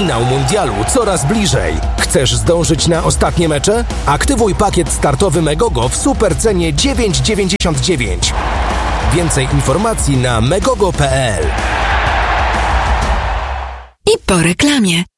Finał mundialu coraz bliżej. Chcesz zdążyć na ostatnie mecze? Aktywuj pakiet startowy Megogo w supercenie 9,99. Więcej informacji na megogo.pl. I po reklamie.